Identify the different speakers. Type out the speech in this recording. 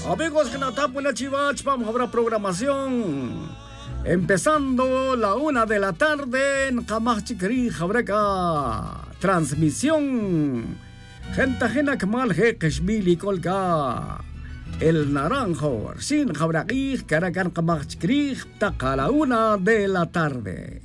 Speaker 1: Amigos que la Chivach, vamos a ver programación. Empezando la 1 de la tarde en Kamachikri, Jabreca. Transmisión. Gente ajena Kamal Hekeshmili Kolka. El Naranjo, sin Jabrequi, Karakan Kamachikri, taca la 1 de la tarde.